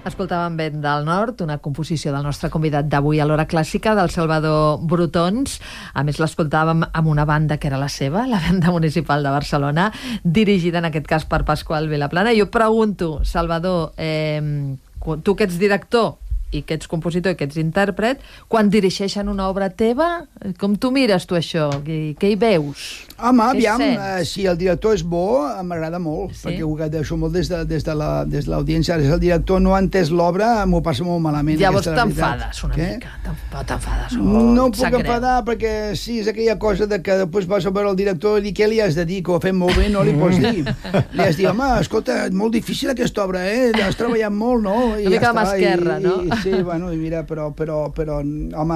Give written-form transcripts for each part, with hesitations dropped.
Escoltàvem Vent del Nord, una composició del nostre convidat d'avui a l'Hora Clàssica, del Salvador Brotons. A més, l'escoltàvem amb una banda que era la seva, la Banda Municipal de Barcelona, dirigida en aquest cas per Pasqual Vilaplana. Jo pregunto, Salvador, tu que ets director i que ets compositor i que ets intèrpret, quan dirigeixen una obra teva, com tu mires tu això? Què hi veus? Home, aviam, si el director és bo, m'agrada molt, sí? Perquè ho deixo molt des de l'audiència. Si el director no ha entès l'obra, m'ho passa molt malament. Llavors t'enfades una mica, t'enfades. No em puc enfadar, perquè sí, és aquella cosa de que després vas a veure el director i dir què li has de dir, que ho ha fet molt bé, no li pots dir. Li has de dir, home, escolta, és molt difícil aquesta obra, has treballat molt, no? Una mica de mà esquerra, no? Sí, bueno, mira, però home,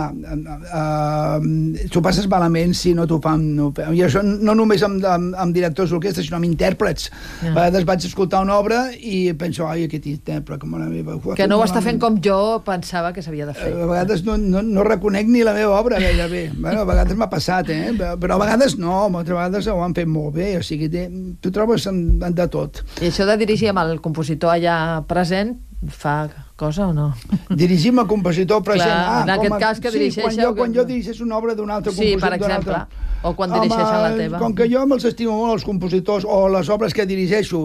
t'ho passes malament si no t'ho fan. I això no només amb directors d'orquestra, sinó amb intèrprets. A vegades vaig escoltar una obra i penso, ai, aquest intèrpret, com la meva... Que no ho està fent com jo pensava que s'havia de fer. A vegades no reconec ni la meva obra, gairebé. Bueno, a vegades m'ha passat, però a vegades no, altres vegades ho han fet molt bé, o sigui, tu trobes de tot. I això de dirigir amb el compositor allà present fa cosa o no? Dirigir amb el compositor present. Clar, en aquest cas que dirigeixo... Quan jo dirigeixo una obra d'un altre compositor... Sí, per exemple. O quan dirigeixen la teva. Com que jo me'ls estimo molt, els compositors, o les obres que dirigeixo,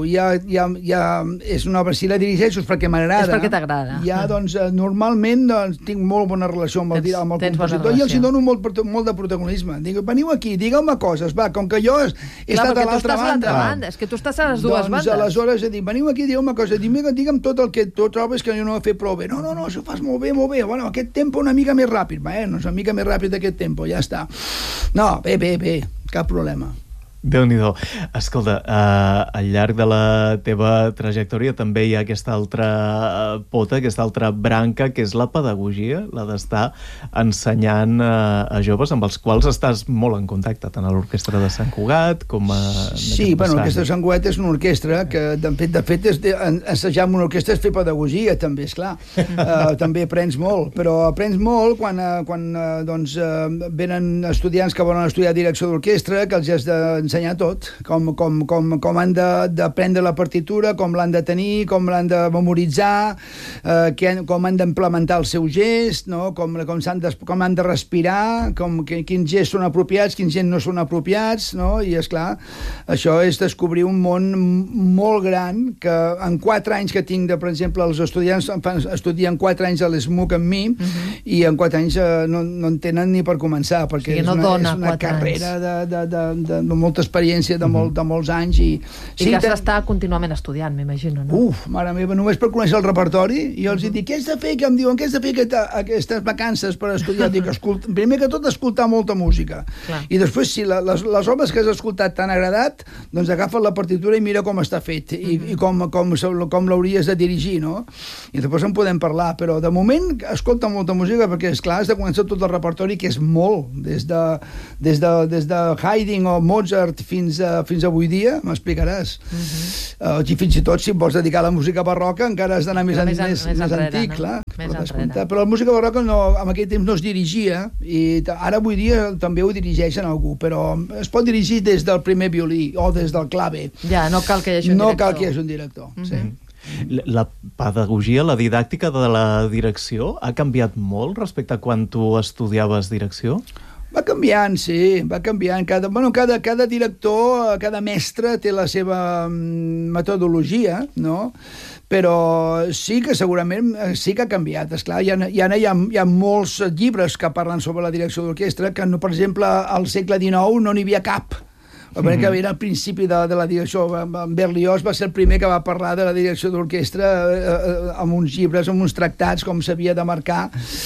és una obra, si la dirigeixo és perquè m'agrada. És perquè t'agrada. Doncs, normalment tinc molt bona relació amb el compositor i els dono molt de protagonisme. Dic, veniu aquí, digueu-me coses, va, com que jo he estat a l'altra banda. És que tu estàs a les dues bandes. Doncs aleshores he dit, veniu aquí, digueu-me coses, digue'm tot el que tu trobes que jo no he fet prou bé. No, això fas molt bé. Bueno, aquest tempo una mica més ràpid. Una mica més ràpid d'aquest tempo, ja està. No, bé, cap problema. Déu-n'hi-do. Escolta, al llarg de la teva trajectòria també hi ha aquesta altra pota, aquesta altra branca, que és la pedagogia, la d'estar ensenyant a joves amb els quals estàs molt en contacte, tant a l'Orquestra de Sant Cugat com a... Sí, l'Orquestra de Sant Cugat és una orquestra que, de fet ensejar amb una orquestra és fer pedagogia, també, esclar. També aprens molt, però aprens molt quan venen estudiants que volen estudiar direcció d'orquestra, que els has d'ensenyar tot, com han d'aprendre la partitura, com l'han de tenir, com l'han de memoritzar, com han d'implementar el seu gest, no? com han de respirar, quins gests són apropiats, quins gests no són apropiats, no? I esclar, això és descobrir un món molt gran que en 4 anys que tinc, per exemple, els estudiants estudien 4 anys a l'ESMUC amb mi i en 4 anys no en tenen ni per començar, perquè és una carrera de molta experiència de molts anys i que has d'estar contínuament estudiant, m'imagino, no? Mare meva, només per conèixer el repertori i els dic, què has de fer? Que em diuen, què has de fer aquestes vacances per estudiar? Dic, primer que tot escoltar molta música i després si les obres que has escoltat t'han agradat, doncs agafa la partitura i mira com està fet i com l'hauries de dirigir, no? I després en podem parlar, però de moment escolta molta música perquè esclar has de conèixer tot el repertori, que és molt, des de Haydn o Mozart fins avui dia, m'explicaràs. I fins i tot, si vols dedicar a la música barroca, encara has d'anar més antic, clar. Però la música barroca en aquell temps no es dirigia, i ara avui dia també ho dirigeixen algú, però es pot dirigir des del primer violí o des del clave. Ja, no cal que hi hagi un director. No cal que hi hagi un director, sí. La pedagogia, la didàctica de la direcció ha canviat molt respecte a quan tu estudiaves direcció? Va canviant, sí, va canviant. Cada director, cada mestre té la seva metodologia, no? Però sí que segurament sí que ha canviat. Esclar, hi ha molts llibres que parlen sobre la direcció d'orquestra, que, per exemple, al segle XIX no n'hi havia cap. Perquè era al principi de la direcció. Berlioz va ser el primer que va parlar de la direcció d'orquestra amb uns llibres, amb uns tractats, com s'havia de marcar.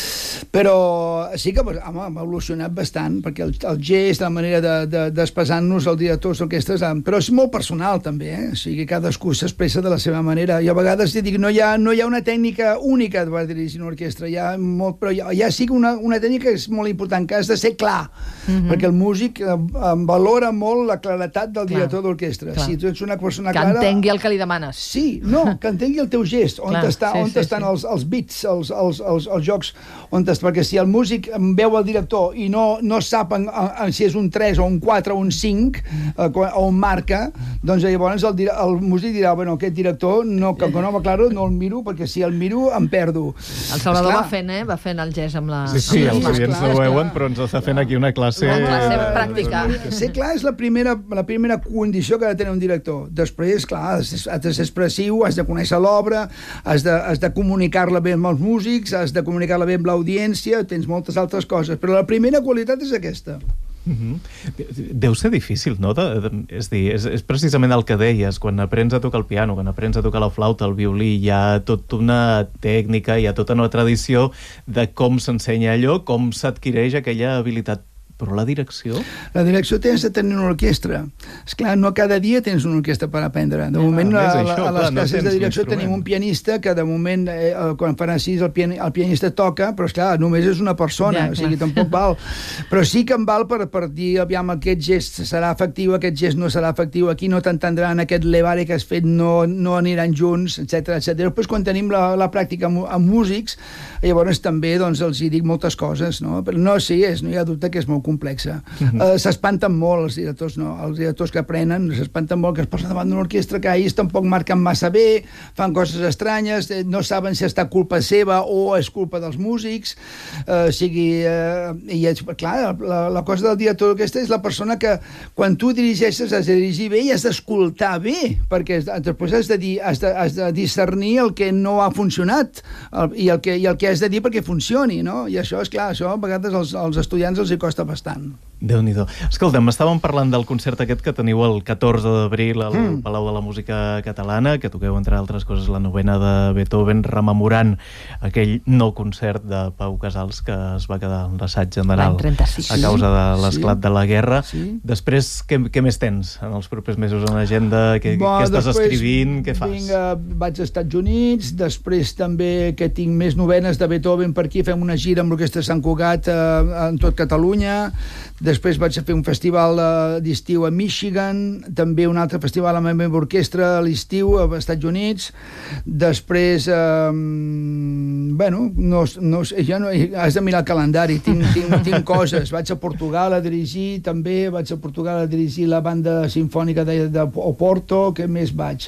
Però sí que ha evolucionat bastant, perquè el gest, la manera d'expressar-nos els directors d'orquestres, però és molt personal també, o sigui, cadascú s'expressa de la seva manera. I a vegades dic, no hi ha una tècnica única per dirigir una orquestra, però hi ha sí que una tècnica que és molt important, que has de ser clar, perquè el músic valora molt la claretat del director d'orquestra. Si tu ets una persona clara... Que entengui el que li demanes. Sí, no, que entengui el teu gest, on estan els beats, els jocs, on perquè si el músic veu el director i no sap si és un 3 o un 4 o un 5 o un marca, doncs llavors el músic dirà, bueno, aquest director que no m'aclaro, no el miro, perquè si el miro em perdo. El Salvador va fent el gest amb la... Sí, els oients no ho veuen, però ens està fent aquí una classe... Una classe pràctica. Ser clar és la primera condició que ha de tenir un director. Després, clar, has de ser expressiu, has de conèixer l'obra, has de comunicar-la bé amb els músics, has de comunicar-la bé amb l'audiència, tens moltes altres coses, però la primera qualitat és aquesta. Deu ser difícil, no? És dir, és precisament el que deies, quan aprens a tocar el piano, quan aprens a tocar la flauta, el violí, hi ha tota una tècnica, hi ha tota una tradició de com s'ensenya allò, com s'adquireix aquella habilitat. Però la direcció? La direcció tens de tenir una orquestra. Esclar, no cada dia tens una orquestra per aprendre. De moment, a les classes de direcció tenim un pianista que de moment, quan fan així, el pianista toca, però esclar, només és una persona, o sigui, tampoc val. Però sí que em val per dir, aviam, aquest gest serà efectiu, aquest gest no serà efectiu, aquí no t'entendran, aquest levare que has fet no aniran junts, etc. Després, quan tenim la pràctica amb músics, llavors també els hi dic moltes coses, no? Però no hi ha dubte que és molt complexa. S'espanten molt els directors que aprenen, s'espanten molt que es posen davant d'una orquestra que ells tampoc marquen massa bé, fan coses estranyes, no saben si està culpa seva o és culpa dels músics, clar, la cosa del director d'orquestra és la persona que quan tu dirigeixes has de dirigir bé i has d'escoltar bé, perquè després has de discernir el que no ha funcionat i el que has de dir perquè funcioni, no? I això, és clar, això a vegades als estudiants els hi costa bastant. Déu-n'hi-do. Escolta'm, estàvem parlant del concert aquest que teniu el 14 d'abril al Palau de la Música Catalana, que toqueu, entre altres coses, la novena de Beethoven, rememorant aquell nou concert de Pau Casals que es va quedar en l'assaig general a causa de l'esclat de la guerra. Després, què més tens en els propers mesos en l'agenda? Què estàs escrivint? Què fas? Vaig als Estats Units, després també que tinc més novenes de Beethoven per aquí, fem una gira amb l'Orquestra Sant Cugat en tot Catalunya. Després vaig a fer un festival d'estiu a Michigan, també un altre festival amb la meva orquestra a l'estiu als Estats Units. Després, has de mirar el calendari, tinc coses. Vaig a Portugal a dirigir, també vaig a Portugal a dirigir la banda sinfònica d'Oporto. Què més vaig?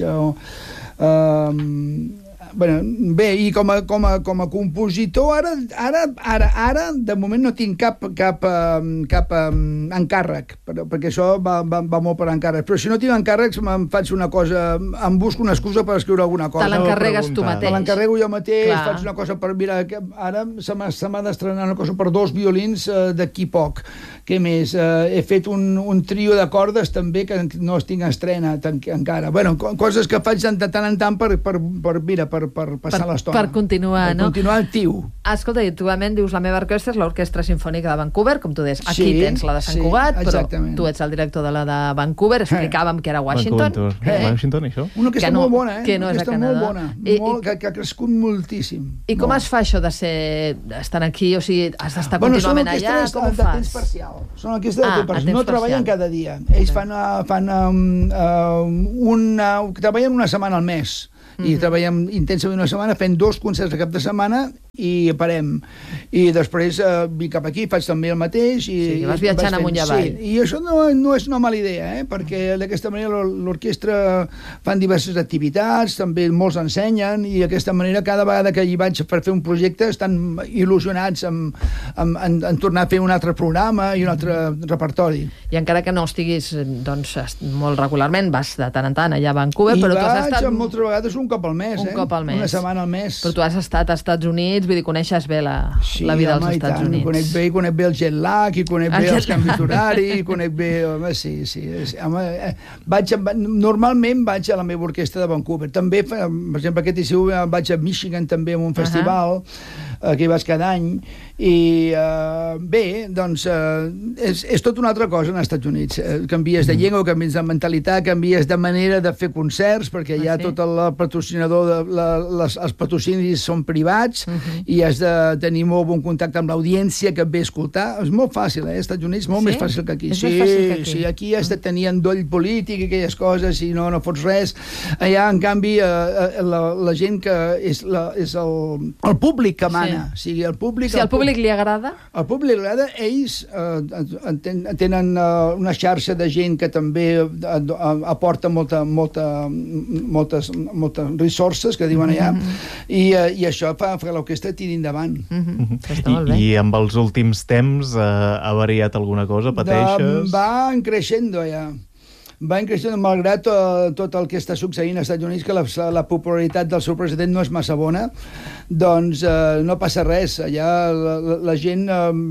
Bé, i com a compositor ara de moment no tinc cap encàrrec, perquè això va molt per encàrrec, però si no tinc encàrrecs em faig una cosa, em busco una excusa per escriure alguna cosa. Te l'encarregues tu mateix. Te l'encarrego jo mateix, faig una cosa per... Mira, ara se m'ha d'estrenar una cosa per 2 violins d'aquí poc. Què més? He fet un trio de cordes també que no estic estrenat encara. Bueno, coses que faig de tant en tant per passar l'estona. Per continuar, no? Per continuar actiu. Escolta, i tu dius, la meva orquestra és l'Orquestra Sinfònica de Vancouver, com tu deies. Aquí tens la de Sant Cugat, però tu ets el director de la de Vancouver. Explicàvem que era Washington. Washington, això? Una orquestra molt bona, que no és a Canadà. Molt bona, que ha crescut moltíssim. I com es fa això d'estar aquí? O sigui, has d'estar contínuament allà? Com ho fas? Són orquestres de temps parcial. No treballen cada dia. Ells treballen una setmana al mes. I treballem intensament una setmana fent 2 concerts a cap de setmana i parem. I després vinc cap aquí, faig també el mateix. Sí, vas viatjant amunt i avall. Sí, i això no és una mala idea, perquè d'aquesta manera l'orquestra fan diverses activitats, també molts ensenyen, i d'aquesta manera cada vegada que hi vaig per fer un projecte estan il·lusionats en tornar a fer un altre programa i un altre repertori. I encara que no estiguis molt regularment, vas de tant en tant allà a Vancouver, però tu has estat... I vaig moltes vegades un cop al mes, una setmana al mes. Però tu has estat als Estats Units, vull dir, coneixes bé la vida als Estats Units. Conec bé el jet lag, i conec bé els canvis d'horari, conec bé... Sí. Normalment vaig a la meva orquestra de Vancouver. També, per exemple, aquest estiu vaig a Michigan també a un festival, que hi vaig cada any, i bé, doncs és tot una altra cosa als Estats Units. Canvies de llengua, canvies de mentalitat, canvies de manera de fer concerts, perquè hi ha tot el patrocinador, els patrocinis són privats, i has de tenir molt bon contacte amb l'audiència que et ve a escoltar. És molt fàcil, als Estats Units, molt més fàcil que aquí. És més fàcil que aquí. Sí, aquí has de tenir endoll polític i aquelles coses, si no fots res. Allà, en canvi, la gent que és el públic que mana. Sí. O sigui, el públic... Si al públic li agrada... Al públic li agrada, ells tenen una xarxa de gent que també aporta moltes resources, que diuen allà, i això fa que l'orquestra tiri endavant. Està molt bé. I amb els últims temps ha variat alguna cosa? Pateixes? Van creixent allà. Van creixent, malgrat tot el que està succeint als Estats Units, que la popularitat del seu president no és massa bona, doncs no passa res. Allà la gent...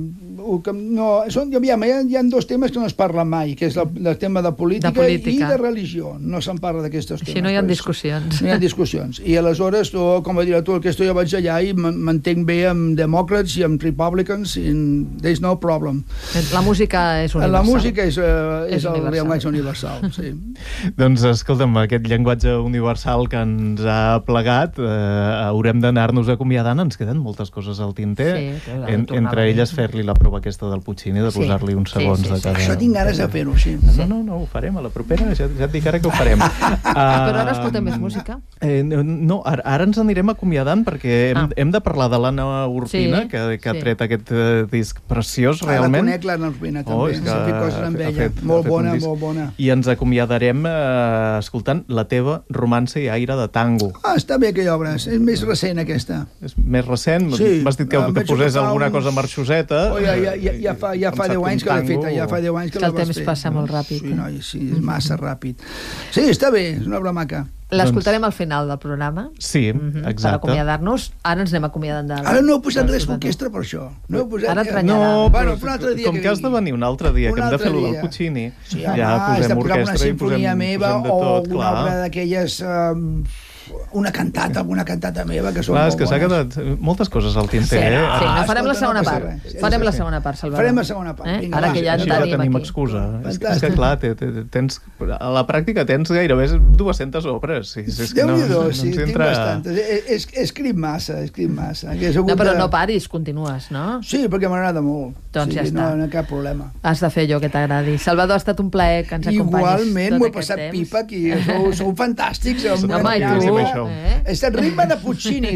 Hi ha dos temes que no es parlen mai, que és el tema de política i de religió. No se'n parla d'aquestos temes. Així no hi ha discussions. No hi ha discussions. I aleshores, com a director orquestra, jo vaig allà i m'entenc bé amb demòcrats i amb republicans, i there's no problem. La música és universal. La música és el llenguatge universal. Sí. Doncs escolta'm, aquest llenguatge universal que ens ha plegat, haurem d'anar-nos acomiadant. Ens queden moltes coses al tinter, entre elles fer-li la prova aquesta del Puccini, de posar-li uns segons de cada... Això tinc ganes de fer-ho, sí. No, ho farem a la propera, ja et dic ara que ho farem. Però ara escoltem més música. No, ara ens anirem acomiadant perquè hem de parlar de l'Anna Urpina, que ha tret aquest disc preciós, realment. La conec, l'Anna Urpina, també. S'ha fet coses amb ella. Molt bona, molt bona. I ens acomiadarem escoltant la teva Romança i aire de tango. Està bé aquella obra, és més recent aquesta. És més recent? Sí. M'has dit que posés alguna cosa marxoseta. Ja fa 10 anys que l'he feta, ja fa 10 anys que la vas fer. El temps passa molt ràpid. Sí, noi, sí, és massa ràpid. Sí, està bé, és una obra maca. L'escoltarem al final del programa. Sí, exacte. Per acomiadar-nos. Ara ens anem acomiadant de... Ara no he posat res d'orquestra per això. Ara et renyarà. No, però com que has de venir un altre dia, que hem de fer-lo del Puccini, ja posem orquestra i posem de tot, o una obra d'aquelles... alguna cantata meva, que són molt bones. És que s'ha quedat moltes coses al tinter, Sí, farem la segona part. Farem la segona part, Salvador. Farem la segona part. Vinga, ara que ja tenim excusa. És que clar, a la pràctica tens gairebé 200 obres. Déu-n'hi-do, sí, tinc bastantes. Escric massa. No, però no paris, continues, no? Sí, perquè m'agrada molt. Doncs ja està. No hi ha cap problema. Has de fer allò que t'agradi. Salvador, ha estat un plaer que ens acompanyis. Igualment, m'ho he passat pipa aquí. Sou fantàstics. Home, i tu? Ha estat ritme de Puccini,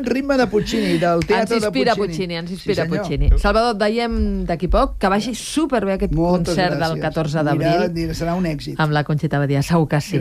del teatre de Puccini. Ens inspira Puccini. Salvador, et veiem d'aquí poc, que vagi superbé aquest concert del 14 d'abril. Serà un èxit. Amb la Conxita Badia, segur que sí.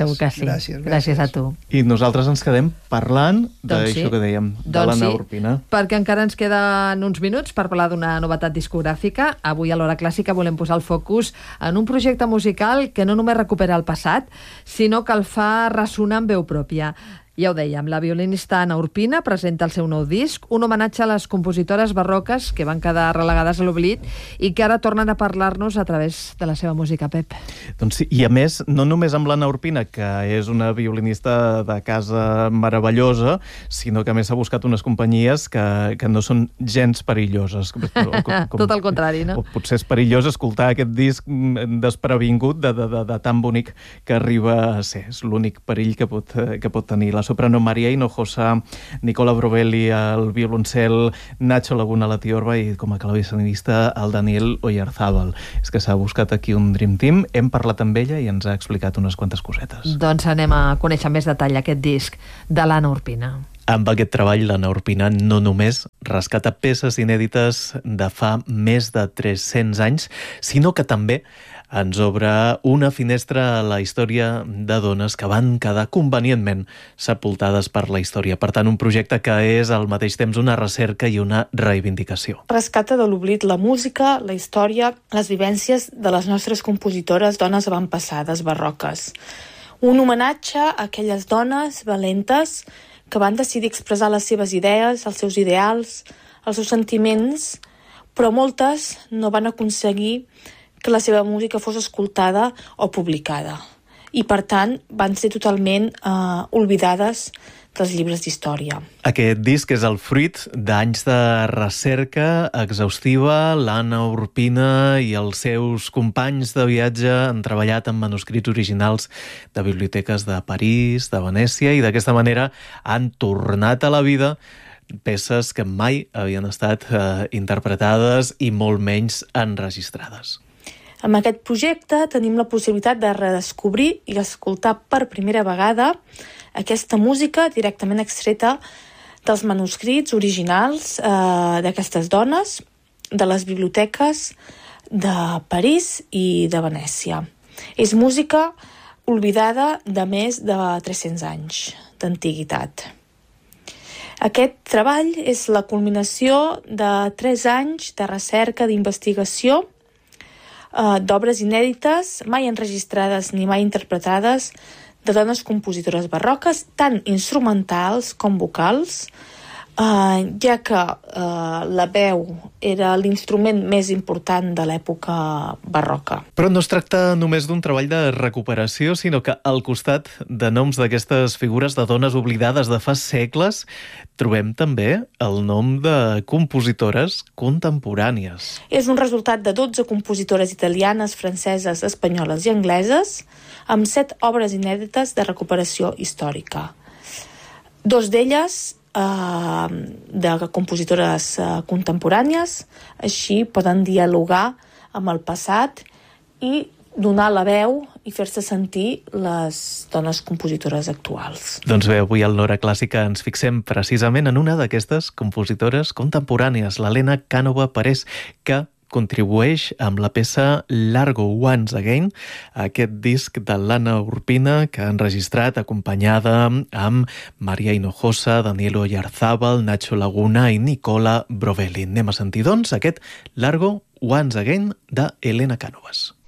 Gràcies a tu. I nosaltres ens quedem parlant d'això que dèiem, de l'Anna Urpina. Perquè encara ens queden uns minuts per parlar d'una novetat discogràfica. Avui a l'Hora Clàssica volem posar el focus en un projecte musical que no només recupera el passat, sinó que el fa ressonar amb veu pròpia. Ja ho dèiem, la violinista Anna Urpina presenta el seu nou disc, un homenatge a les compositores barroques que van quedar relegades a l'oblit i que ara tornen a parlar-nos a través de la seva música, Pep. Doncs sí, i a més, no només amb l'Anna Urpina, que és una violinista de casa meravellosa, sinó que a més s'ha buscat unes companyies que no són gens perilloses. Tot el contrari, no? Potser és perillós escoltar aquest disc desprevingut de tan bonic que arriba a ser. És l'únic perill que pot tenir. La soprano Maria Hinojosa, Nicola Brovelli al violoncel, Nacho Laguna a la tiorba i com a clavecinista el Daniel Oyarzábal. És que s'ha buscat aquí un Dream Team, hem parlat amb ella i ens ha explicat unes quantes cosetes. Doncs anem a conèixer més detall aquest disc de l'Anna Urpina. Amb aquest treball, l'Anna Urpina no només rescata peces inèdites de fa més de 300 anys, sinó que també ens obre una finestra a la història de dones que van quedar convenientment sepultades per la història. Per tant, un projecte que és al mateix temps una recerca i una reivindicació. Rescata de l'oblit la música, la història, les vivències de les nostres compositores dones avantpassades barroques. Un homenatge a aquelles dones valentes que van decidir expressar les seves idees, els seus ideals, els seus sentiments, però moltes no van aconseguir que la seva música fos escoltada o publicada. I, per tant, van ser totalment oblidades dels llibres d'història. Aquest disc és el fruit d'anys de recerca exhaustiva. L'Anna Urpina i els seus companys de viatge han treballat en manuscrits originals de biblioteques de París, de Venècia, i d'aquesta manera han tornat a la vida peces que mai havien estat interpretades i molt menys enregistrades. Amb aquest projecte tenim la possibilitat de redescobrir i escoltar per primera vegada aquesta música directament extreta dels manuscrits originals d'aquestes dones, de les biblioteques de París i de Venècia. És música oblidada de més de 300 anys d'antiguitat. Aquest treball és la culminació de 3 anys de recerca, d'investigació, d'obres inèdites, mai enregistrades ni mai interpretades, de dones compositores barroques, tant instrumentals com vocals, ja que la veu era l'instrument més important de l'època barroca. Però no es tracta només d'un treball de recuperació, sinó que al costat de noms d'aquestes figures de dones oblidades de fa segles, trobem també el nom de compositores contemporànies. És un resultat de 12 compositores italianes, franceses, espanyoles i angleses, amb 7 obres inèdites de recuperació històrica. 2 d'elles de compositores contemporànies, així poden dialogar amb el passat i donar la veu i fer-se sentir les dones compositores actuals. Doncs bé, avui al L'Hora Clàssica ens fixem precisament en una d'aquestes compositores contemporànies, l'Elena Cànova Parés, que contribueix amb la peça Largo Once Again, aquest disc de l'Anna Urpina que ha enregistrat acompanyada amb Maria Hinojosa, Daniel Oyarzábal, Nacho Laguna i Nicola Brovelli. Anem a sentir, doncs, aquest Largo Once Again de Elena Cánovas.